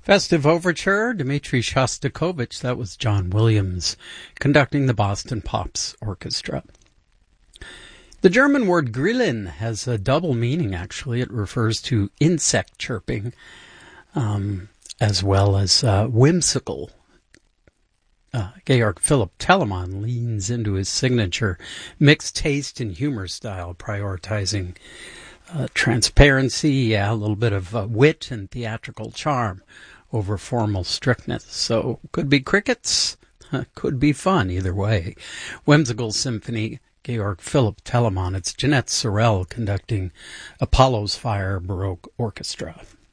Festive Overture, Dmitri Shostakovich. That was John Williams conducting the Boston Pops Orchestra. The German word Grillen has a double meaning, actually. It refers to insect chirping, as well as whimsical. Georg Philipp Telemann leans into his signature mixed taste and humor style, prioritizing transparency, a little bit of wit and theatrical charm over formal strictness. So could be crickets, could be fun either way. Whimsical Symphony, Georg Philipp Telemann. It's Jeanette Sorel conducting Apollo's Fire Baroque Orchestra.